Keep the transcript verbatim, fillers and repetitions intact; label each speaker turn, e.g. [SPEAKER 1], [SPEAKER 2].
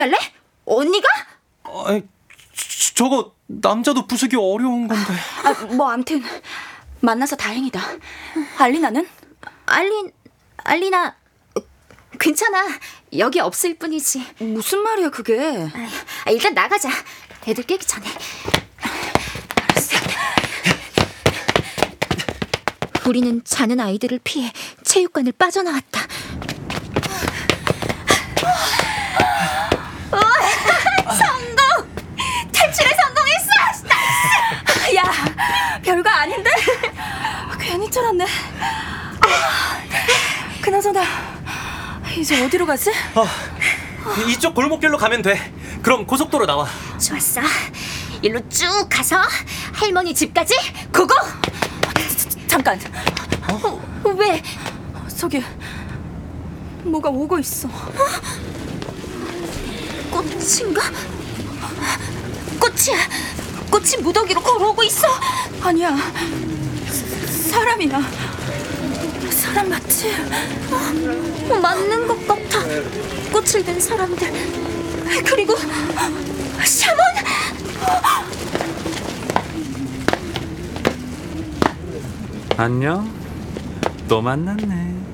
[SPEAKER 1] 할래? 언니가?
[SPEAKER 2] 아이, 저, 저거 남자도 부수기 어려운 건데.
[SPEAKER 1] 아, 뭐 암튼 만나서 다행이다. 알리나는?
[SPEAKER 3] 알린, 알리나 괜찮아. 여기 없을 뿐이지.
[SPEAKER 1] 무슨 말이야 그게?
[SPEAKER 3] 아, 일단 나가자. 애들 깨기 전에.
[SPEAKER 1] 알았어.
[SPEAKER 3] 우리는 자는 아이들을 피해 체육관을 빠져나왔다.
[SPEAKER 1] 성공! 탈출에 성공했어! 야, 별거 아닌데? 괜히 쫄았네. 그나저나 이제 어디로 가지?
[SPEAKER 2] 어, 이쪽 골목길로 가면 돼. 그럼 고속도로 나와.
[SPEAKER 3] 좋았어. 일로 쭉 가서 할머니 집까지 고고!
[SPEAKER 1] 잠깐.
[SPEAKER 3] 어? 왜?
[SPEAKER 1] 저기 뭐가 오고 있어.
[SPEAKER 3] 꽃인가? 꽃이야. 꽃이 무더기로 걸어오고 있어.
[SPEAKER 1] 아니야, 사람이야. 사람 맞지?
[SPEAKER 3] 어, 맞는 것 같아. 꽃을 든 사람들. 그리고 샤먼.
[SPEAKER 4] 안녕. 또 만났네.